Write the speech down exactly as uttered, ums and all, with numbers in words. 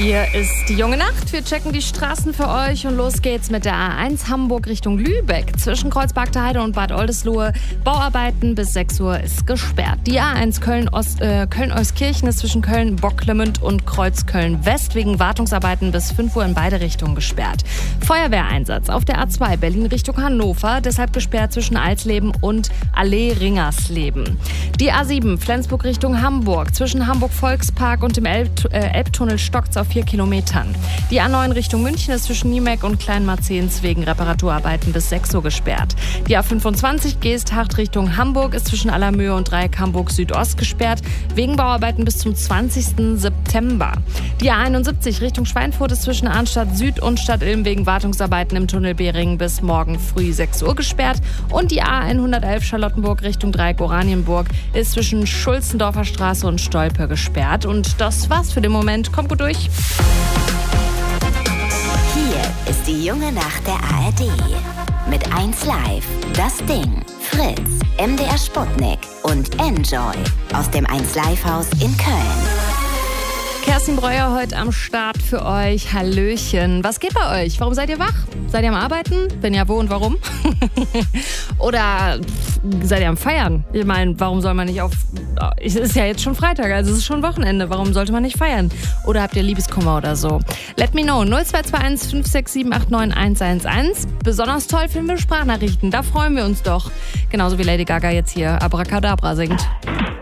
Hier ist die junge Nacht. Wir checken die Straßen für euch und los geht's mit der A eins Hamburg Richtung Lübeck. Zwischen Kreuzberg Heide und Bad Oldesloe Bauarbeiten bis sechs Uhr ist gesperrt. Die A eins Köln-Ost, äh, Köln-Euskirchen ist zwischen Köln-Bocklemünd und Kreuz-Köln-West wegen Wartungsarbeiten bis fünf Uhr in beide Richtungen gesperrt. Feuerwehreinsatz auf der A zwei Berlin Richtung Hannover, deshalb gesperrt zwischen Alsleben und Allee-Ringersleben. Die A sieben Flensburg Richtung Hamburg zwischen Hamburg-Volkspark und dem Elb- äh, Elbtunnel stockt's auf vier Kilometern. Die A neun Richtung München ist zwischen Niemek und Kleinmarzens wegen Reparaturarbeiten bis sechs Uhr gesperrt. Die A fünfundzwanzig Geesthacht Richtung Hamburg ist zwischen Allermöhe und Dreieck Hamburg Südost gesperrt, wegen Bauarbeiten bis zum zwanzigsten September. Die A einundsiebzig Richtung Schweinfurt ist zwischen Arnstadt Süd und Stadt Ilm wegen Wartungsarbeiten im Tunnel Behring bis morgen früh sechs Uhr gesperrt. Und die A hundertelf Charlottenburg Richtung Dreieck Oranienburg ist zwischen Schulzendorfer Straße und Stolpe gesperrt. Und das war's für den Moment. Kommt gut durch. Hier ist die junge Nacht der A R D. Mit eins Live, Das Ding, Fritz, M D R Sputnik und Enjoy aus dem eins Live Haus in Köln. Kerstin Breuer heute am Start für euch. Hallöchen. Was geht bei euch? Warum seid ihr wach? Seid ihr am Arbeiten? Wenn ja, wo und warum? Oder seid ihr am Feiern? Ich meine, warum soll man nicht auf... Es ist ja jetzt schon Freitag, also es ist schon Wochenende. Warum sollte man nicht feiern? Oder habt ihr Liebeskummer oder so? Let me know. null zwei zwei eins fünf sechs sieben acht neun eins eins eins. Besonders toll finden wir Sprachnachrichten. Da freuen wir uns doch. Genauso wie Lady Gaga jetzt hier Abracadabra singt.